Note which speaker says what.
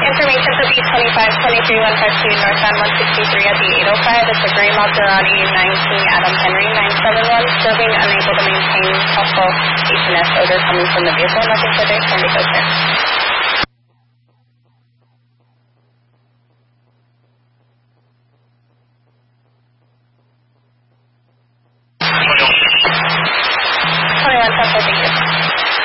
Speaker 1: Information to B2523-152 northbound 163 at the 805. It's a gray Maserati 9 Adam Henry 971. Still being unable to maintain possible H&S odor coming from the vehicle. Nothing further. Sandy goes there. Thank you.